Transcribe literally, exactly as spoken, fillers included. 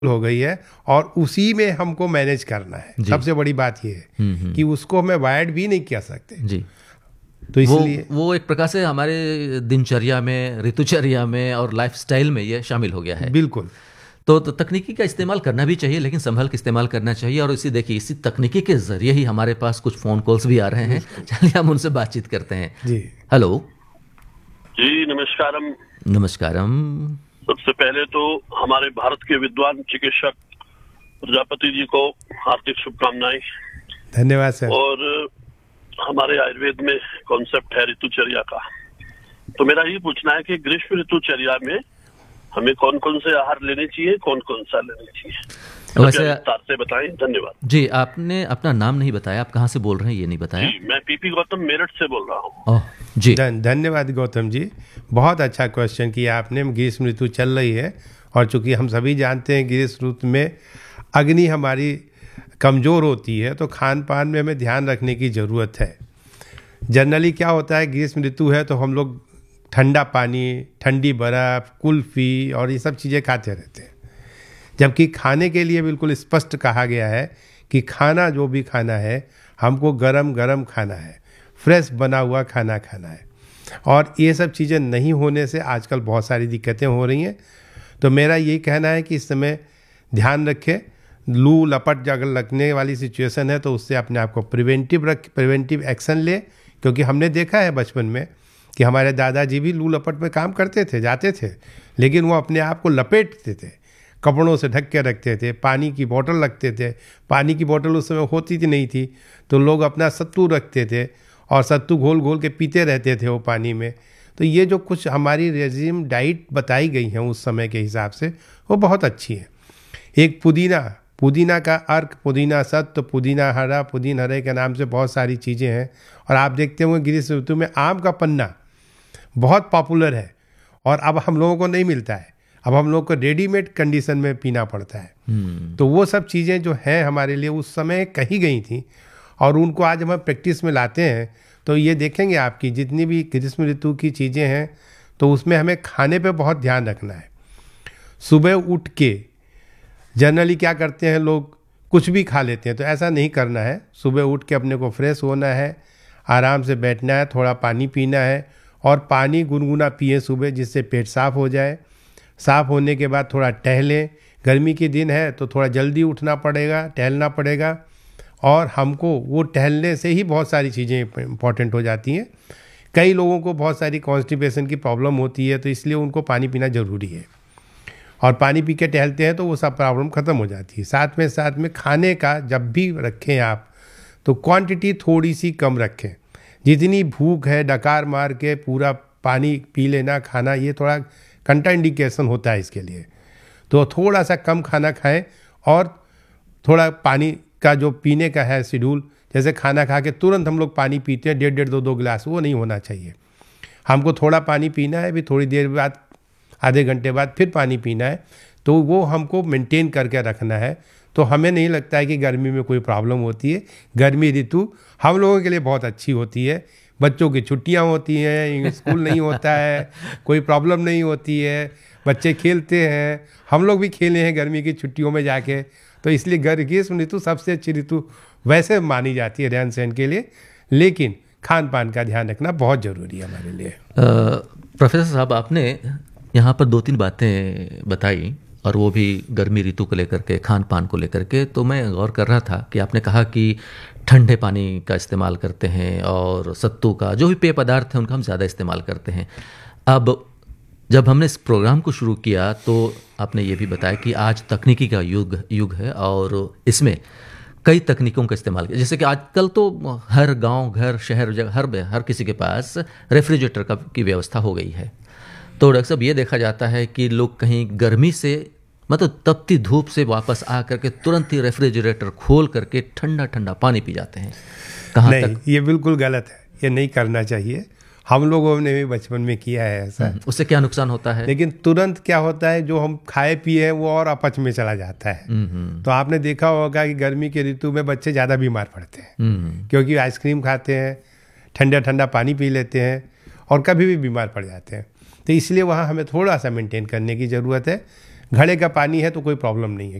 हो गई है और उसी में हमको मैनेज करना है। सबसे बड़ी बात ये है कि उसको हमें वायर्ड भी नहीं कर सकते जी। तो इसलिए वो वो एक प्रकार से हमारे दिनचर्या में, ऋतुचर्या में और लाइफस्टाइल में ये शामिल हो गया है। बिल्कुल। तो, तो तकनीकी का इस्तेमाल करना भी चाहिए, लेकिन संभल के इस्तेमाल करना चाहिए। और इसी देखिए, इसी तकनीकी के जरिए ही हमारे पास कुछ फ़ोन कॉल्स भी आ रहे हैं। चलिए हम उनसे बातचीत करते हैं। जी हेलो जी, नमस्कारम। नमस्कारम। सबसे पहले तो हमारे भारत के विद्वान चिकित्सक प्रजापति जी को हार्दिक शुभकामनाएं। धन्यवाद सर। और हमारे आयुर्वेद में कॉन्सेप्ट है ऋतुचर्या का, तो मेरा ये पूछना है कि ग्रीष्म ऋतुचर्या में हमें कौन कौन से आहार लेने चाहिए, कौन कौन सा लेने चाहिए, वैसे विस्तार से बताएं। धन्यवाद। जी, आपने अपना नाम नहीं बताया, आप कहाँ से बोल रहे हैं ये नहीं बताया। जी, मैं पीपी गौतम मेरठ से बोल रहा हूँ। ओह जी, धन्यवाद गौतम जी, बहुत अच्छा क्वेश्चन किया आपने। ग्रीष्म ऋतु चल रही है और चूंकि हम सभी जानते हैं ग्रीष्म ऋतु में अग्नि हमारी कमज़ोर होती है, तो खान पान में हमें ध्यान रखने की ज़रूरत है। जनरली क्या होता है, ग्रीष्म ऋतु है तो हम लोग ठंडा पानी, ठंडी बर्फ़, कुल्फ़ी और ये सब चीज़ें खाते रहते हैं, जबकि खाने के लिए बिल्कुल स्पष्ट कहा गया है कि खाना जो भी खाना है हमको गरम गरम खाना है, फ्रेश बना हुआ खाना खाना है। और ये सब चीज़ें नहीं होने से आजकल बहुत सारी दिक्कतें हो रही हैं। तो मेरा यही कहना है कि इस समय ध्यान रखें, लू लपट अगर लगने वाली सिचुएशन है तो उससे अपने आप को प्रिवेंटिव रख प्रिवेंटिव एक्शन ले, क्योंकि हमने देखा है बचपन में कि हमारे दादाजी भी लू लपट में काम करते थे, जाते थे, लेकिन वो अपने आप को लपेटते थे, कपड़ों से ढक के रखते थे, पानी की बोतल रखते थे। पानी की बोतल उस समय होती थी नहीं थी, तो लोग अपना सत्तू रखते थे और सत्तू घोल घोल के पीते रहते थे वो पानी में। तो ये जो कुछ हमारी रेजिम डाइट बताई गई हैं उस समय के हिसाब से, वो बहुत अच्छी है। एक पुदीना, पुदीना का अर्क, पुदीना सत्व, पुदीना हरा, पुदीन हरे के नाम से बहुत सारी चीज़ें हैं। और आप देखते होंगे ग्रीष्म ऋतु में आम का पन्ना बहुत पॉपुलर है और अब हम लोगों को नहीं मिलता है, अब हम लोग को रेडीमेड कंडीशन में पीना पड़ता है। hmm. तो वो सब चीज़ें जो हैं हमारे लिए उस समय कही गई थी और उनको आज हम प्रैक्टिस में लाते हैं। तो ये देखेंगे आपकी जितनी भी ग्रीष्म ऋतु की चीज़ें हैं तो उसमें हमें खाने पे बहुत ध्यान रखना है। सुबह उठ के जनरली क्या करते हैं लोग, कुछ भी खा लेते हैं, तो ऐसा नहीं करना है। सुबह उठ के अपने को फ्रेश होना है, आराम से बैठना है, थोड़ा पानी पीना है और पानी गुनगुना पिए सुबह, जिससे पेट साफ़ हो जाए। साफ़ होने के बाद थोड़ा टहलें, गर्मी के दिन है तो थोड़ा जल्दी उठना पड़ेगा, टहलना पड़ेगा। और हमको वो टहलने से ही बहुत सारी चीज़ें इंपॉर्टेंट हो जाती हैं। कई लोगों को बहुत सारी कॉन्स्टिपेशन की प्रॉब्लम होती है, तो इसलिए उनको पानी पीना ज़रूरी है और पानी पी के टहलते हैं तो वो सब प्रॉब्लम ख़त्म हो जाती है। साथ में साथ में खाने का जब भी रखें आप तो क्वांटिटी थोड़ी सी कम रखें। जितनी भूख है डकार मार के पूरा पानी पी लेना, खाना, ये थोड़ा कंट्रा इंडिकेशन होता है इसके लिए। तो थोड़ा सा कम खाना खाएं और थोड़ा पानी का जो पीने का है शेड्यूल, जैसे खाना खा के तुरंत हम लोग पानी पीते हैं डेढ़ डेढ़ दो दो गिलास, वो नहीं होना चाहिए। हमको थोड़ा पानी पीना है, भी थोड़ी देर बाद, आधे घंटे बाद फिर पानी पीना है। तो वो हमको मेंटेन करके रखना है। तो हमें नहीं लगता है कि गर्मी में कोई प्रॉब्लम होती है। गर्मी ऋतु हम लोगों के लिए बहुत अच्छी होती है। बच्चों की छुट्टियां होती हैं, स्कूल नहीं होता है, कोई प्रॉब्लम नहीं होती है, बच्चे खेलते हैं, हम लोग भी खेले हैं गर्मी की छुट्टियों में जाके। तो इसलिए ग्रीष्म ऋतु सबसे अच्छी ऋतु वैसे मानी जाती है रहन सहन के लिए, लेकिन खान पान का ध्यान रखना बहुत ज़रूरी है हमारे लिए। प्रोफेसर साहब, आपने यहाँ पर दो तीन बातें बताई और वो भी गर्मी ऋतु को लेकर के, खान पान को लेकर के। तो मैं गौर कर रहा था कि आपने कहा कि ठंडे पानी का इस्तेमाल करते हैं और सत्तू का, जो भी पेय पदार्थ हैं उनका हम ज़्यादा इस्तेमाल करते हैं। अब जब हमने इस प्रोग्राम को शुरू किया तो आपने ये भी बताया कि आज तकनीकी का युग युग है और इसमें कई तकनीकों का इस्तेमाल किया। जैसे कि आजकल तो हर गांव, घर, शहर, जगह, हर हर किसी के पास रेफ्रिजरेटर का की व्यवस्था हो गई है। तो डॉक्टर साहब, ये देखा जाता है कि लोग कहीं गर्मी से, मतलब तपती धूप से वापस आ करके तुरंत ही रेफ्रिजरेटर खोल करके ठंडा ठंडा पानी पी जाते हैं। कहाँ नहीं, तक? ये बिल्कुल गलत है, ये नहीं करना चाहिए। हम लोगों ने भी बचपन में किया है ऐसा। उससे क्या नुकसान होता है? लेकिन तुरंत क्या होता है, जो हम खाए पिए हैं वो और अपच में चला जाता है। तो आपने देखा होगा कि गर्मी के ऋतु में बच्चे ज़्यादा बीमार पड़ते हैं, क्योंकि आइसक्रीम खाते हैं, ठंडा ठंडा पानी पी लेते हैं और कभी भी बीमार पड़ जाते हैं। तो इसलिए वहाँ हमें थोड़ा सा मेंटेन करने की ज़रूरत है। घड़े का पानी है तो कोई प्रॉब्लम नहीं है।